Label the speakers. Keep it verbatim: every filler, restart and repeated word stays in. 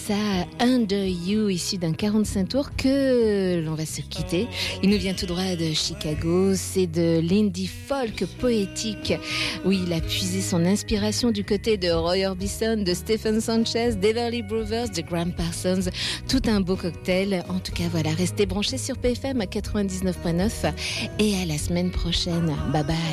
Speaker 1: ça, Under You, issu d'un quarante-cinq tours que l'on va se quitter. Il nous vient tout droit de Chicago, c'est de l'indie folk poétique où il a puisé son inspiration du côté de Roy Orbison, de Stephen Sanchez, d'Everly Brothers, de Graham Parsons, tout un beau cocktail. En tout cas, voilà, restez branchés sur P F M à quatre-vingt-dix-neuf virgule neuf et à la semaine prochaine. Bye bye.